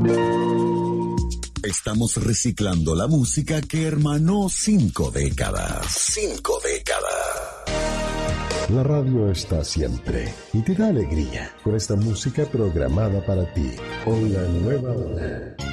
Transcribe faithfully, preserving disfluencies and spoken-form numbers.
Estamos reciclando la música que hermanó cinco décadas. Cinco décadas. La radio está siempre y te da alegría con esta música programada para ti. Con la nueva ola.